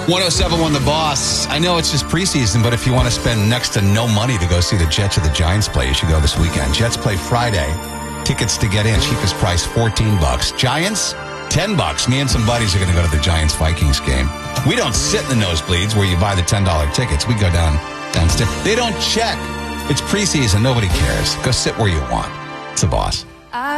107.1 The Boss. I know it's just preseason, but if you want to spend next to no money to go see the Jets or the Giants play, you should go this weekend. Jets play Friday. Tickets to get in, cheapest price $14. Giants, $10. Me and some buddies are going to go to the Giants-Vikings game. We don't sit in the nosebleeds where you buy the $10 tickets. We go downstairs. They don't check. It's preseason. Nobody cares. Go sit where you want. It's The Boss.